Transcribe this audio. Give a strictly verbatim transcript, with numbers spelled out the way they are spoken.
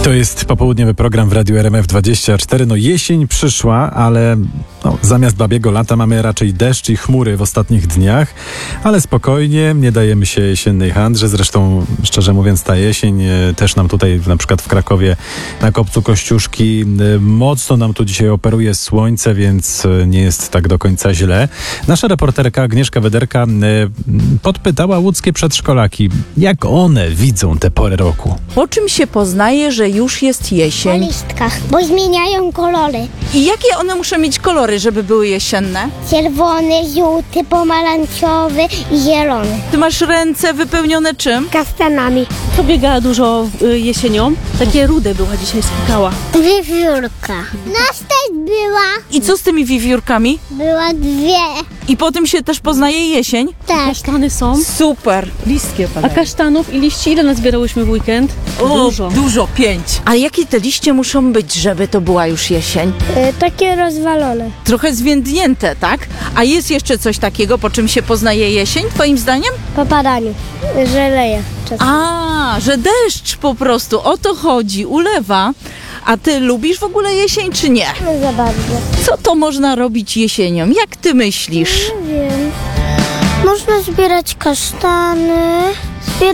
To jest popołudniowy program w Radiu R M F dwadzieścia cztery. No jesień przyszła, ale no, zamiast babiego lata mamy raczej deszcz i chmury w ostatnich dniach. Ale spokojnie, nie dajemy się jesiennej handrze. Zresztą, szczerze mówiąc, ta jesień e, też nam tutaj, na przykład w Krakowie, na Kopcu Kościuszki, e, mocno nam tu dzisiaj operuje słońce, więc e, nie jest tak do końca źle. Nasza reporterka Agnieszka Wederka e, podpytała łódzkie przedszkolaki, jak one widzą tę porę roku. Po czym się poznaje, że już jest Po jesień? listkach, bo zmieniają kolory. I jakie one muszą mieć kolory, żeby były jesienne? Czerwony, żółty, pomarańczowy i zielony. Ty masz ręce wypełnione czym? Kasztanami. To biegała dużo y, jesienią. Takie rude była dzisiaj, skakała. Wiewiórka. Nas też była. I co z tymi wiewiórkami? Była dwie. I po tym się też poznaje jesień? Tak. Kasztany są. Super. Listki A kasztanów i liści ile nazbierałyśmy w weekend? Dużo. Dużo, pięć. A jakie te liście muszą być, żeby to była już jesień? Y, takie rozwalone. Trochę zwiędnięte, tak? A jest jeszcze coś takiego, po czym się poznaje jesień, twoim zdaniem? Po padaniu. Że leje czasem. A, że deszcz po prostu, o to chodzi, ulewa. A ty lubisz w ogóle jesień, czy nie? Nie za bardzo. Co to można robić jesienią? Jak ty myślisz? Nie wiem. Można zbierać kasztany.